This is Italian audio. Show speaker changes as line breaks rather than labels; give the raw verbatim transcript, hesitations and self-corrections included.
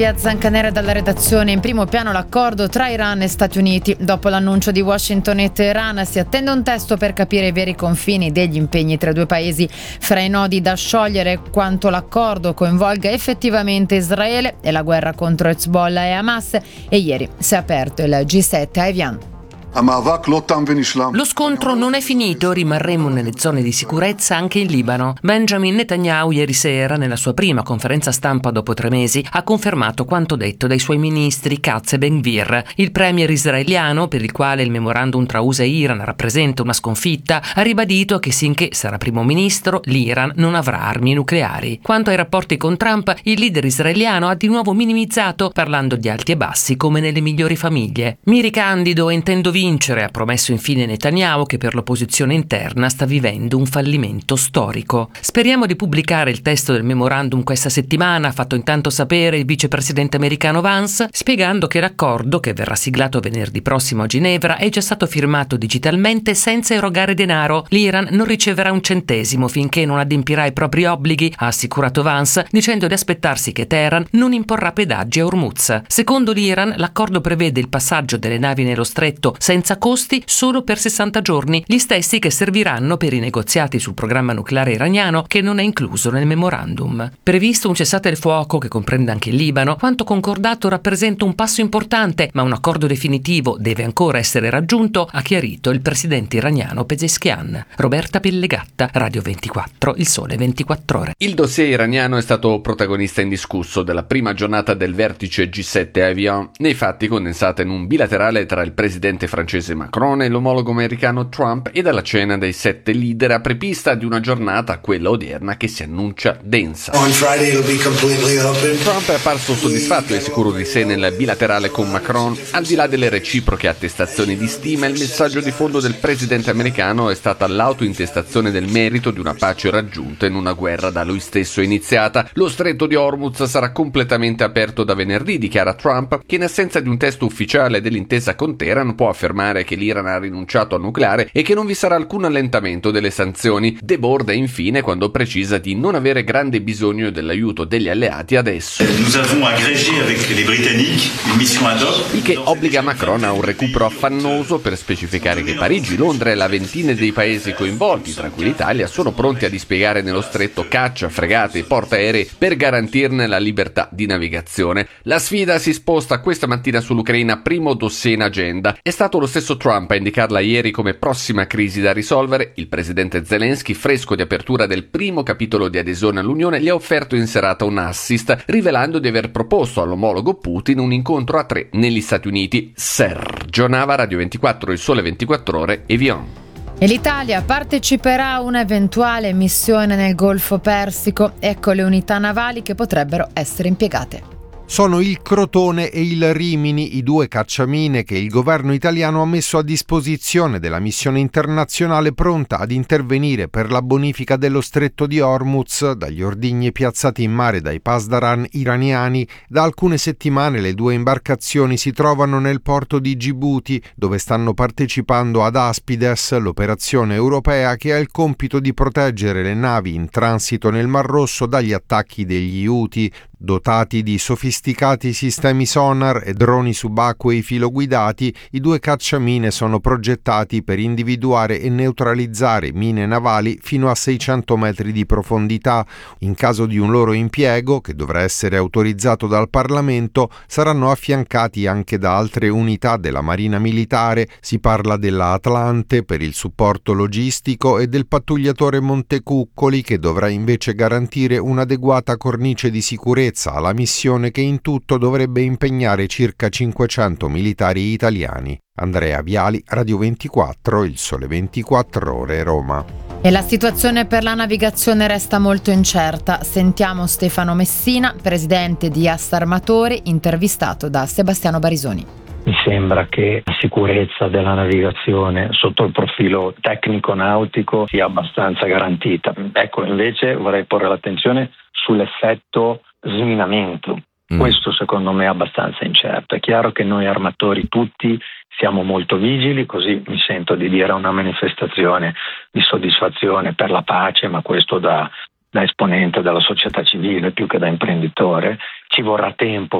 Silvia Zancanera dalla redazione. In primo piano l'accordo tra Iran e Stati Uniti. Dopo l'annuncio di Washington e Teheran si attende un testo per capire i veri confini degli impegni tra i due paesi. Fra i nodi da sciogliere quanto l'accordo coinvolga effettivamente Israele e la guerra contro Hezbollah e Hamas. E ieri si è aperto il G sette a Evian.
Lo scontro non è finito, rimarremo nelle zone di sicurezza anche in Libano. Benjamin Netanyahu ieri sera, nella sua prima conferenza stampa dopo tre mesi, ha confermato quanto detto dai suoi ministri Katz e Ben-Gvir. Il premier israeliano, per il quale il memorandum tra U S A e Iran rappresenta una sconfitta, ha ribadito che finché sarà primo ministro l'Iran non avrà armi nucleari. Quanto ai rapporti con Trump, il leader israeliano ha di nuovo minimizzato, parlando di alti e bassi come nelle migliori famiglie. Mi ricandido e intendo vincere. Vincere, ha promesso infine Netanyahu, che per l'opposizione interna sta vivendo un fallimento storico. Speriamo di pubblicare il testo del memorandum questa settimana, ha fatto intanto sapere il vicepresidente americano Vance, spiegando che l'accordo, che verrà siglato venerdì prossimo a Ginevra, è già stato firmato digitalmente senza erogare denaro. L'Iran non riceverà un centesimo finché non adempirà i propri obblighi, ha assicurato Vance, dicendo di aspettarsi che Teheran non imporrà pedaggi a Hormuz. Secondo l'Iran, l'accordo prevede il passaggio delle navi nello stretto senza costi solo per sessanta giorni, gli stessi che serviranno per i negoziati sul programma nucleare iraniano, che non è incluso nel memorandum. Previsto un cessate il fuoco che comprende anche il Libano, quanto concordato rappresenta un passo importante, ma un accordo definitivo deve ancora essere raggiunto, ha chiarito il presidente iraniano Pezeshkian. Roberta Pellegatta, Radio ventiquattro, Il Sole ventiquattro Ore.
Il dossier iraniano è stato protagonista indiscusso della prima giornata del vertice G sette a Evian, nei fatti condensata in un bilaterale tra il presidente francese Macron e l'omologo americano Trump, e dalla cena dei sette leader apripista di una giornata, quella odierna, che si annuncia densa.
On Friday it'll be completely open.
Trump è apparso soddisfatto e sicuro di sé nel bilaterale con Macron. Al di là delle reciproche attestazioni di stima, il messaggio di fondo del presidente americano è stata l'autointestazione del merito di una pace raggiunta in una guerra da lui stesso iniziata. Lo stretto di Hormuz sarà completamente aperto da venerdì, dichiara Trump, che in assenza di un testo ufficiale dell'intesa con Teheran può affermare che l'Iran ha rinunciato al nucleare e che non vi sarà alcun allentamento delle sanzioni. Deborda infine quando precisa di non avere grande bisogno dell'aiuto degli alleati adesso.
Nous avons agrégé avec les Britanniques une mission ad hoc.
Il che obbliga Macron a un recupero affannoso per specificare che Parigi, Londra e la ventina dei paesi coinvolti, tra cui l'Italia, sono pronti a dispiegare nello stretto caccia, fregate e portaerei per garantirne la libertà di navigazione. La sfida si sposta questa mattina sull'Ucraina, primo dossier in agenda. È stato lo stesso Trump a indicarla ieri come prossima crisi da risolvere. Il presidente Zelensky, fresco di apertura del primo capitolo di adesione all'Unione, gli ha offerto in serata un assist, rivelando di aver proposto all'omologo Putin un incontro a tre negli Stati Uniti. Sergio Nava, Radio ventiquattro, Il Sole ventiquattro Ore, Evian.
E l'Italia parteciperà a un'eventuale missione nel Golfo Persico. Ecco le unità navali che potrebbero essere impiegate.
Sono il Crotone e il Rimini, i due cacciamine che il governo italiano ha messo a disposizione della missione internazionale pronta ad intervenire per la bonifica dello stretto di Hormuz. Dagli ordigni piazzati in mare dai pasdaran iraniani, da alcune settimane le due imbarcazioni si trovano nel porto di Gibuti, dove stanno partecipando ad Aspides, l'operazione europea che ha il compito di proteggere le navi in transito nel Mar Rosso dagli attacchi degli Houthi. Dotati di sofisticati sistemi sonar e droni subacquei filoguidati, i due cacciamine sono progettati per individuare e neutralizzare mine navali fino a seicento metri di profondità. In caso di un loro impiego, che dovrà essere autorizzato dal Parlamento, saranno affiancati anche da altre unità della Marina Militare. Si parla della Atlante per il supporto logistico e del pattugliatore Montecuccoli, che dovrà invece garantire un'adeguata cornice di sicurezza alla missione che in tutto dovrebbe impegnare circa cinquecento militari italiani. Andrea Viali, Radio ventiquattro, Il Sole ventiquattro Ore, Roma.
E la situazione per la navigazione resta molto incerta. Sentiamo Stefano Messina, presidente di Assarmatori, intervistato da Sebastiano Barisoni.
Mi sembra che la sicurezza della navigazione sotto il profilo tecnico-nautico sia abbastanza garantita. Ecco, invece vorrei porre l'attenzione sull'effetto sminamento. Mm. Questo secondo me è abbastanza incerto. È chiaro che noi armatori tutti siamo molto vigili, così mi sento di dire una manifestazione di soddisfazione per la pace, ma questo da, da esponente della società civile più che da imprenditore. Ci vorrà tempo